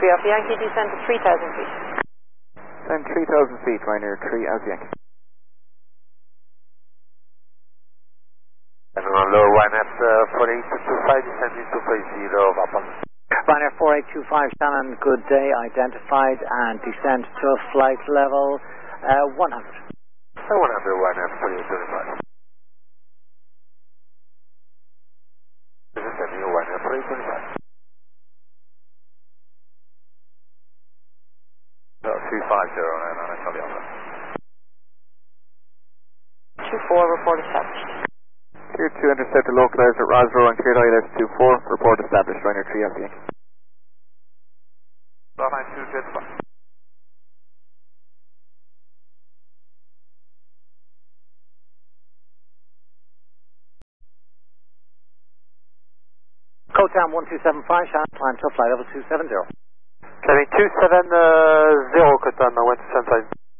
Alpha Yankee, descend to 3,000 feet. Descend 3,000 feet, Ryanair 3 Alpha Yankee. And on low Ryanair 4825, descending to 50 Papa. Ryanair 4825, Shannon, good day, identified, and descend to flight level 100. 100 Ryanair 4825. Descending Ryanair 4825. 250 on Charlie Alpha. 24, report established. Clear 2 interceptor localized at Roswell and cleared ILS 24, report established, Ryanair 3 Alpha Yankee. Starline 2 jet flight. Code down 1275, Shannon, climb to flight level 270. Kevin 270, code down 1275.